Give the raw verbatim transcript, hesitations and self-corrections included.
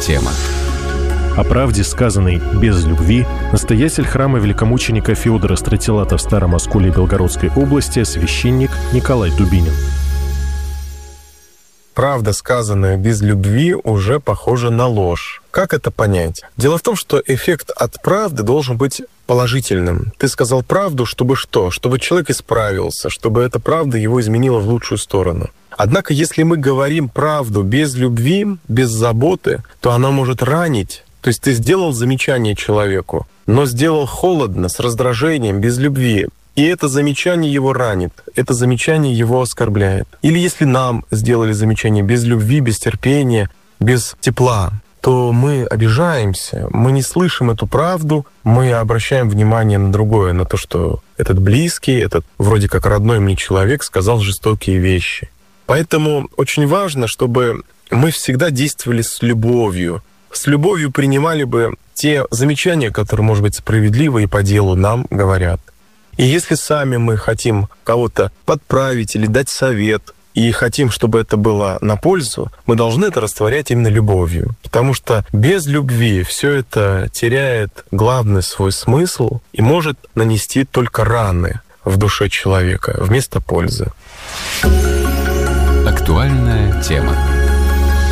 тема. О правде, сказанной без любви, настоятель храма великомученика Феодора Стратилата в Старом Осколе Белгородской области, священник Николай Дубинин. Правда, сказанная без любви, уже похожа на ложь. Как это понять? Дело в том, что эффект от правды должен быть положительным. Ты сказал правду, чтобы что? Чтобы человек исправился, чтобы эта правда его изменила в лучшую сторону. Однако, если мы говорим правду без любви, без заботы, то она может ранить. То есть ты сделал замечание человеку, но сделал холодно, с раздражением, без любви. И это замечание его ранит, это замечание его оскорбляет. Или если нам сделали замечание без любви, без терпения, без тепла, то мы обижаемся, мы не слышим эту правду, мы обращаем внимание на другое, на то, что этот близкий, этот вроде как родной мне человек сказал жестокие вещи. Поэтому очень важно, чтобы мы всегда действовали с любовью, с любовью принимали бы те замечания, которые, может быть, справедливы и по делу нам говорят. И если сами мы хотим кого-то подправить или дать совет, и хотим, чтобы это было на пользу, мы должны это растворять именно любовью. Потому что без любви все это теряет главный свой смысл и может нанести только раны в душе человека вместо пользы. Актуальная тема.